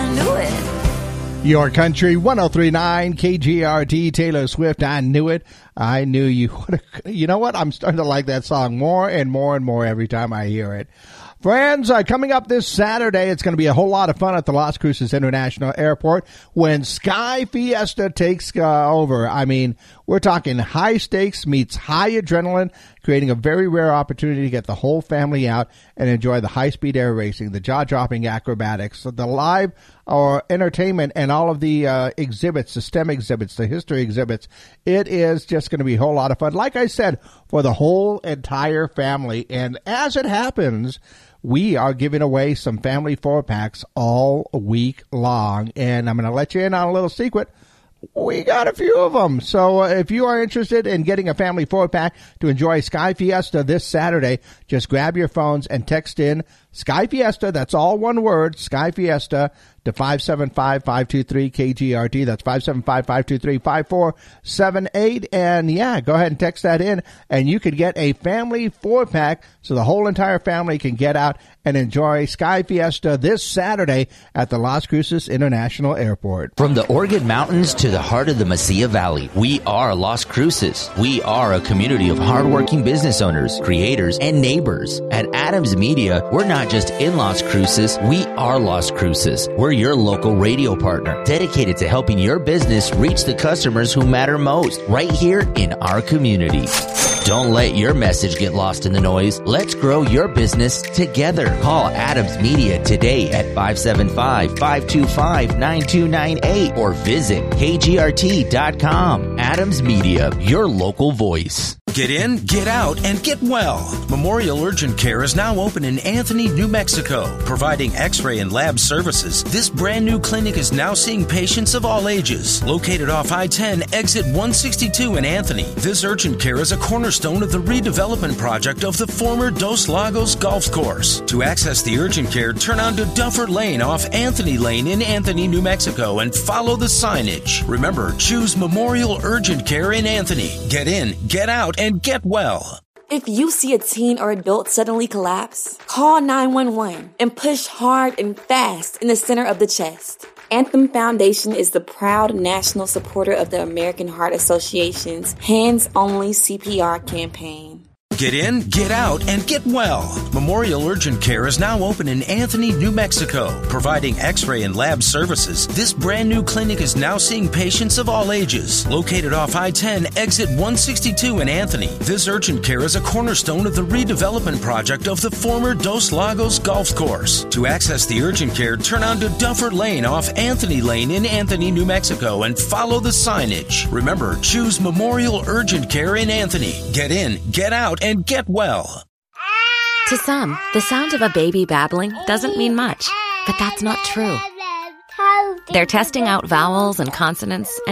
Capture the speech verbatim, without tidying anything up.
I knew it. Your Country one oh three point nine K G R T, Taylor Swift, I Knew It. I knew you would have. You know what? I'm starting to like that song more and more and more every time I hear it. Friends, uh, coming up this Saturday, it's going to be a whole lot of fun at the Las Cruces International Airport when Sky Fiesta takes uh, over. I mean, we're talking high stakes meets high adrenaline, creating a very rare opportunity to get the whole family out and enjoy the high-speed air racing, the jaw-dropping acrobatics, the live or entertainment, and all of the uh, exhibits, the STEM exhibits, the history exhibits. It is just going to be a whole lot of fun. Like I said, for the whole entire family. And as it happens, we are giving away some family four-packs all week long. And I'm going to let you in on a little secret. We got a few of them. So uh, if you are interested in getting a family four-pack to enjoy Sky Fiesta this Saturday, just grab your phones and text in Sky Fiesta. That's all one word, Sky Fiesta, to five seven five, five two three K G R T. That's five seven five, five two three, five four seven eight. And, yeah, go ahead and text that in, and you could get a family four-pack so the whole entire family can get out and enjoy Sky Fiesta this Saturday at the Las Cruces International Airport. From the Organ Mountains to the heart of the Mesilla Valley, we are Las Cruces. We are a community of hardworking business owners, creators, and neighbors. At Adams Media, we're not just in Las Cruces, we are Las Cruces. We're your local radio partner, dedicated to helping your business reach the customers who matter most, right here in our community. Don't let your message get lost in the noise. Let's grow your business together. Call Adams Media today at five seven five, five two five, nine two nine eight or visit K G R T dot com. Adams Media, your local voice. Get in, get out, and get well. Memorial Urgent Care is now open in Anthony, New Mexico, providing x-ray and lab services. This brand new clinic is now seeing patients of all ages. Located off I ten, exit one sixty-two in Anthony, this urgent care is a cornerstone of the redevelopment project of the former Dos Lagos Golf Course. To access the urgent care, turn onto Duffer Lane off Anthony Lane in Anthony, New Mexico, and follow the signage. Remember, choose Memorial Urgent Care in Anthony. Get in, get out, and get well. If you see a teen or adult suddenly collapse, call nine one one and push hard and fast in the center of the chest. Anthem Foundation is the proud national supporter of the American Heart Association's Hands Only C P R campaign. Get in, get out, and get well. Memorial Urgent Care is now open in Anthony, New Mexico, providing x-ray and lab services. This brand new clinic is now seeing patients of all ages. Located off I ten, exit one sixty-two in Anthony, this urgent care is a cornerstone of the redevelopment project of the former Dos Lagos Golf Course. To access the urgent care, turn onto Duffer Lane off Anthony Lane in Anthony, New Mexico, and follow the signage. Remember, choose Memorial Urgent Care in Anthony. Get in, get out, and get well. To some, the sound of a baby babbling doesn't mean much, but that's not true. They're testing out vowels and consonants and